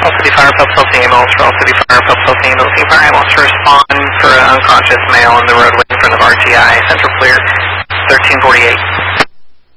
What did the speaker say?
All City Fire, Phelps Health Ambulance for All City Fire, Phelps Health Ambulance. City Fire Ambulance to respond for an unconscious male in the roadway in front of RTI. Central clear, 1348.